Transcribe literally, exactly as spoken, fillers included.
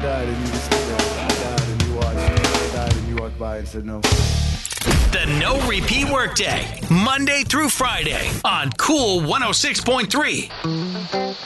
died and you just sit there. I died and you watched. I died and you walked by and said no. The No Repeat Workday, Monday through Friday on Cool one oh six point three.